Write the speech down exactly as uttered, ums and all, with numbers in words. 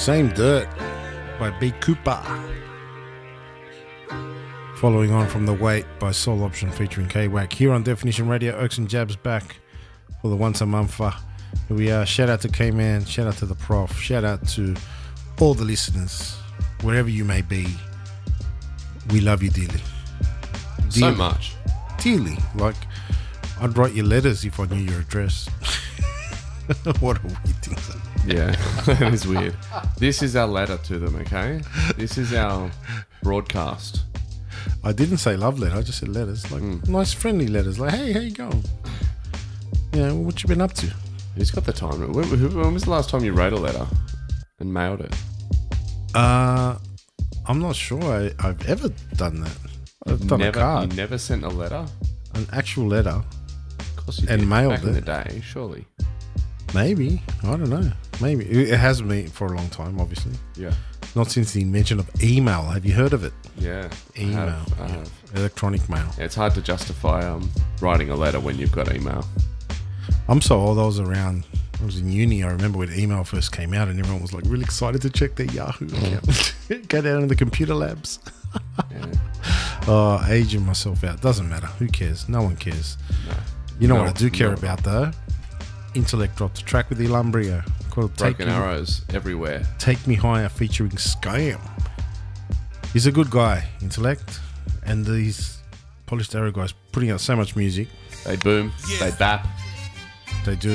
Same Dirt by B. Cooper. Following on from The Wait by Soul Option featuring K-Wack. Here on Definition Radio, Oaks and Jabs back for the once a month. Here we are. Shout out to K-Man. Shout out to the Prof. Shout out to all the listeners, wherever you may be. We love you dearly. dearly. So much. Dearly. Like, I'd write you letters if I knew your address. What a weird thing. Yeah, that is weird. This is our letter to them, okay? This is our broadcast. I didn't say love letter, I just said letters. Like mm. nice friendly letters. Like, hey, how you going? Yeah, what you been up to? Who's got the time? When, when was the last time you wrote a letter and mailed it? Uh, I'm not sure I, I've ever done that. I've done never, a card. You never sent a letter? An actual letter? Of course you and did. mailed Back it. in the day, surely. Maybe. I don't know. Maybe. It hasn't been for a long time, obviously. Yeah. Not since the invention of email. Have you heard of it? Yeah. Email. I have, I yeah. have. Electronic mail. Yeah, it's hard to justify um, writing a letter when you've got email. I'm so old. I was around, I was in uni. I remember when email first came out and everyone was like really excited to check their Yahoo account. Go down to the computer labs. Yeah. Oh, aging myself out. Doesn't matter. Who cares? No one cares. No. You know no, what I do care no. about though? Intellect dropped a track with Elumbria called Broken Take Arrows Me, everywhere. Take Me Higher featuring Scam. He's a good guy, Intellect, and these Polished Arrow guys putting out so much music. They boom, yeah. They bap. They do.